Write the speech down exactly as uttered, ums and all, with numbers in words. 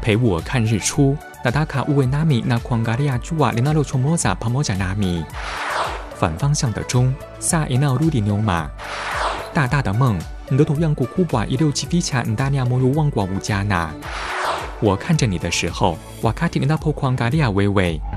陪我看日出。Nadaka uwe nami na kuangalia jua linalochomoza pamoja nami。反方向的钟 saa inarudi nyuma。大大的梦 ndoto yangu kubwa iliyojificha ndani ya moyo wangu wa ujana。我看着你的时候 wakati ninapokuangalia wewe